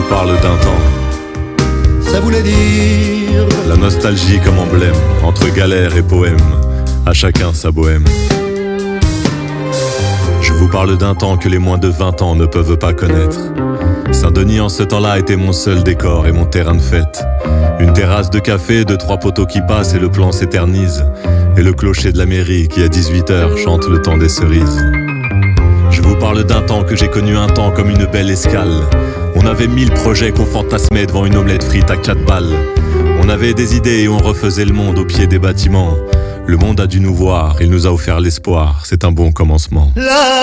parle d'un temps. Ça voulait dire La nostalgie comme emblème, entre galère et poème, à chacun sa bohème. Je vous parle d'un temps que les moins de 20 ans ne peuvent pas connaître. Saint-Denis en ce temps-là était mon seul décor et mon terrain de fête. Une terrasse de café, 2-3 poteaux qui passent et le plan s'éternise. Et le clocher de la mairie qui à 18h chante le temps des cerises. Je vous parle d'un temps que j'ai connu un temps comme une belle escale. On avait 1000 projets qu'on fantasmait devant une omelette frite à 4 balles. On avait des idées et on refaisait le monde au pied des bâtiments. Le monde a dû nous voir, il nous a offert l'espoir, c'est un bon commencement.